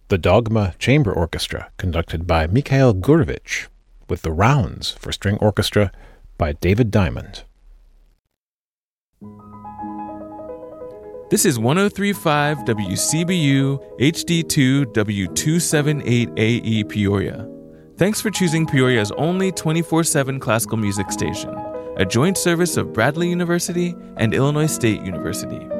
The Dogma Chamber Orchestra, conducted by Mikhail Gurevich, with the Rounds for String Orchestra by David Diamond. This is 103.5 WCBU HD2 W278AE Peoria. Thanks for choosing Peoria's only 24/7 classical music station, a joint service of Bradley University and Illinois State University.